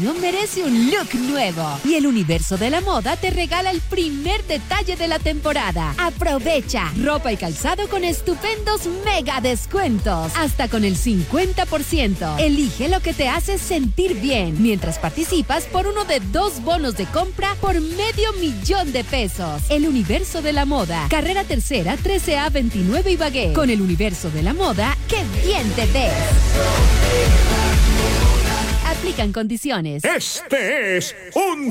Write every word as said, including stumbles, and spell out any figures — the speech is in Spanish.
año merece un look nuevo. Y el Universo de la Moda te regala el primer detalle de la temporada. Aprovecha ropa y calzado con estupendos mega descuentos. Hasta con el cincuenta por ciento. Elige lo que te hace sentir bien. Mientras participas por uno de dos bonos de compra por medio millón de pesos. El Universo de la Moda. Carrera Tercera, trece A veintinueve Ibagué. Con el Universo de la Moda, ¡qué bien te ves! Aplican condiciones. Este es un